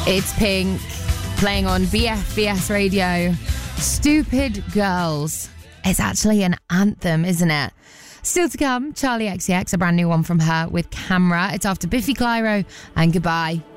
It's Pink, playing on BFBS Radio. Stupid Girls. It's actually an anthem, isn't it? Still to come, Charlie XCX, a brand new one from her with Camera. It's after Biffy Clyro and Goodbye.